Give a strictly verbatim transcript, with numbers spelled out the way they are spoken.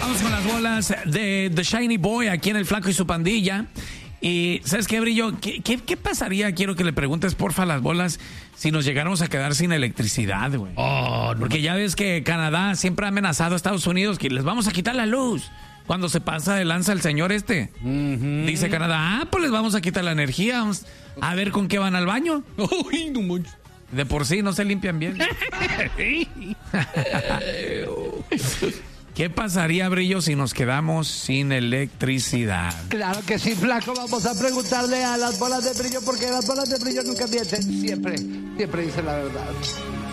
Vamos con las bolas de The Shiny Boy aquí en El Flaco y su pandilla. Y, ¿sabes qué, Brillo? ¿Qué, qué, qué pasaría? Quiero que le preguntes, porfa, las bolas, si nos llegáramos a quedar sin electricidad, güey. Oh, no. Porque ya ves que Canadá siempre ha amenazado a Estados Unidos que les vamos a quitar la luz. Cuando se pasa de lanza el señor este. Uh-huh. Dice Canadá, ah, pues les vamos a quitar la energía. Vamos a ver con qué van al baño. Uy, no manches. De por sí no se limpian bien. ¿Qué pasaría, Brillo, si nos quedamos sin electricidad? Claro que sí, Flaco. Vamos a preguntarle a las bolas de Brillo, porque las bolas de Brillo nunca mienten. Siempre, siempre dicen la verdad.